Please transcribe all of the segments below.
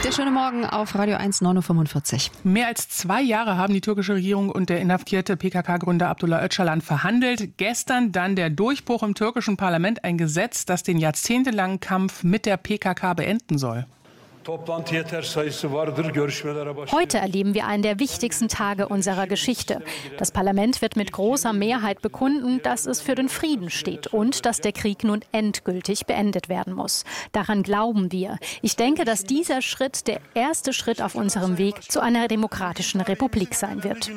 Der schöne Morgen auf Radio 1, 9.45 Uhr. Mehr als 2 Jahre haben die türkische Regierung und der inhaftierte PKK-Gründer Abdullah Öcalan verhandelt. Gestern dann der Durchbruch im türkischen Parlament, ein Gesetz, das den jahrzehntelangen Kampf mit der PKK beenden soll. Heute erleben wir einen der wichtigsten Tage unserer Geschichte. Das Parlament wird mit großer Mehrheit bekunden, dass es für den Frieden steht und dass der Krieg nun endgültig beendet werden muss. Daran glauben wir. Ich denke, dass dieser Schritt der erste Schritt auf unserem Weg zu einer demokratischen Republik sein wird.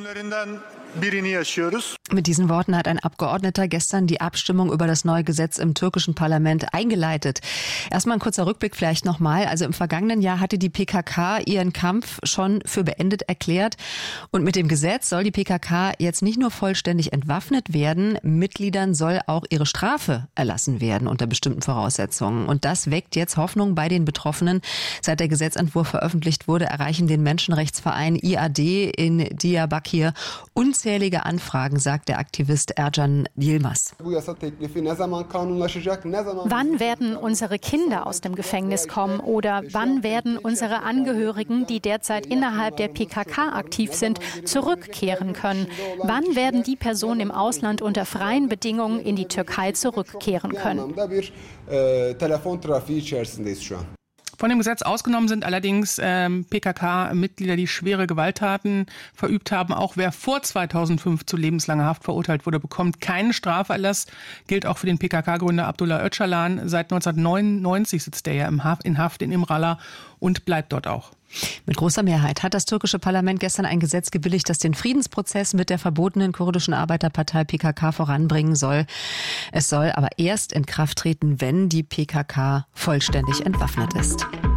Mit diesen Worten hat ein Abgeordneter gestern die Abstimmung über das neue Gesetz im türkischen Parlament eingeleitet. Erstmal ein kurzer Rückblick vielleicht nochmal. Also im vergangenen Jahr hatte die PKK ihren Kampf schon für beendet erklärt. Und mit dem Gesetz soll die PKK jetzt nicht nur vollständig entwaffnet werden, Mitgliedern soll auch ihre Strafe erlassen werden unter bestimmten Voraussetzungen. Und das weckt jetzt Hoffnung bei den Betroffenen. Seit der Gesetzentwurf veröffentlicht wurde, erreichen den Menschenrechtsverein IAD in Diyarbakir unzählige Anfragen, sagt der Aktivist Ercan Yilmaz. Wann werden unsere Kinder aus dem Gefängnis kommen oder wann werden unsere Angehörigen, die derzeit innerhalb der PKK aktiv sind, zurückkehren können? Wann werden die Personen im Ausland unter freien Bedingungen in die Türkei zurückkehren können? Von dem Gesetz ausgenommen sind allerdings PKK-Mitglieder, die schwere Gewalttaten verübt haben. Auch wer vor 2005 zu lebenslanger Haft verurteilt wurde, bekommt keinen Straferlass. Gilt auch für den PKK-Gründer Abdullah Öcalan. Seit 1999 sitzt er ja in Haft in İmralı und bleibt dort auch. Mit großer Mehrheit hat das türkische Parlament gestern ein Gesetz gebilligt, das den Friedensprozess mit der verbotenen kurdischen Arbeiterpartei PKK voranbringen soll. Es soll aber erst in Kraft treten, wenn die PKK vollständig entwaffnet ist.